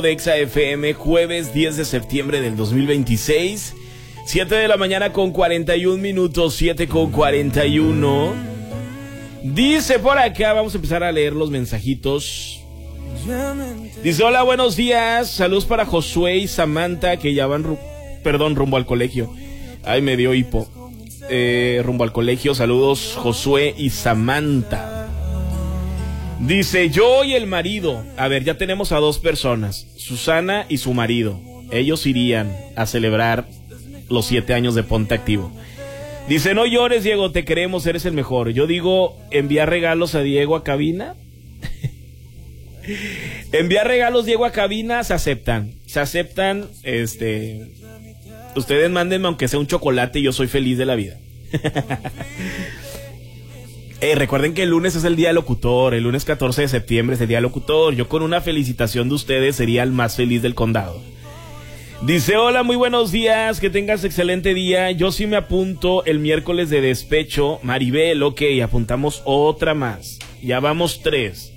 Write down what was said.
De Exa FM, jueves 10 de septiembre del 2026, 7 de la mañana con 41 minutos, 7 con 41. Dice por acá, vamos a empezar a leer los mensajitos. Dice, hola, buenos días, saludos para Josué y Samantha que ya van, rumbo al colegio. Ay, me dio hipo. Rumbo al colegio, saludos Josué y Samantha. Dice, yo y el marido. A ver, ya tenemos a dos personas, Susana y su marido. Ellos irían a celebrar los 7 años de Ponte Activo. Dice, no llores, Diego, te queremos, eres el mejor. Yo digo, enviar regalos a Diego a cabina. Enviar regalos, Diego, a cabina, se aceptan. Ustedes mándenme aunque sea un chocolate y yo soy feliz de la vida. Recuerden que el lunes es el día del locutor, el lunes 14 de septiembre es el día del locutor. Yo con una felicitación de ustedes sería el más feliz del condado. Dice, hola, muy buenos días, que tengas excelente día. Yo sí me apunto el miércoles de despecho. Maribel, ok, apuntamos otra más. Ya vamos 3.